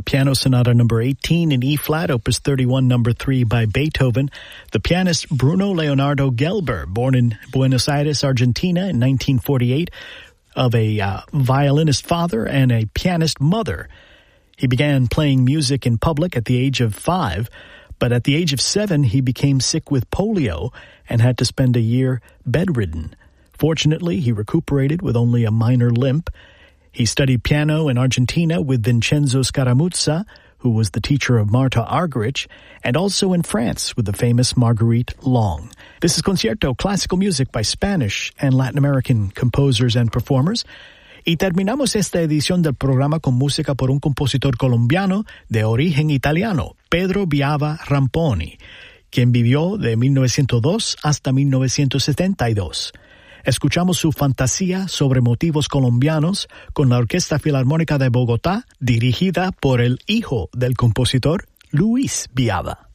Piano Sonata number 18 in E-flat, opus 31, number 3 by Beethoven. The pianist Bruno Leonardo Gelber, born in Buenos Aires, Argentina in 1948, of a violinist father and a pianist mother. He began playing music in public at the age of 5, but at the age of 7, he became sick with polio and had to spend a year bedridden. Fortunately, he recuperated with only a minor limp. He studied piano in Argentina with Vincenzo Scaramuzza, who was the teacher of Marta Argerich, and also in France with the famous Marguerite Long. This is Concierto, classical music by Spanish and Latin American composers and performers. Y terminamos esta edición del programa con música por un compositor colombiano de origen italiano, Pedro Biava Ramponi, quien vivió de 1902 hasta 1972. Escuchamos su fantasía sobre motivos colombianos con la Orquesta Filarmónica de Bogotá, dirigida por el hijo del compositor, Luis Biava.